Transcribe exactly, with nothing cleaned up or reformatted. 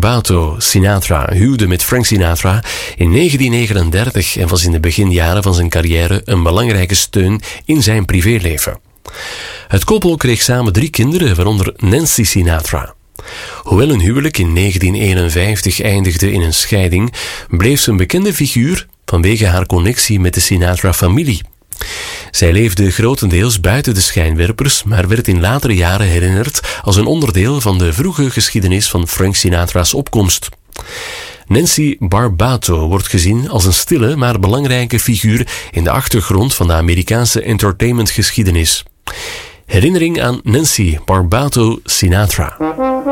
Barbato Sinatra huwde met Frank Sinatra in negentien negenendertig en was in de beginjaren van zijn carrière een belangrijke steun in zijn privéleven. Het koppel kreeg samen drie kinderen, waaronder Nancy Sinatra. Hoewel hun huwelijk in negentien eenenvijftig eindigde in een scheiding, bleef ze een bekende figuur vanwege haar connectie met de Sinatra-familie. Zij leefde grotendeels buiten de schijnwerpers, maar werd in latere jaren herinnerd als een onderdeel van de vroege geschiedenis van Frank Sinatra's opkomst. Nancy Barbato wordt gezien als een stille maar belangrijke figuur in de achtergrond van de Amerikaanse entertainmentgeschiedenis. Herinnering aan Nancy Barbato Sinatra.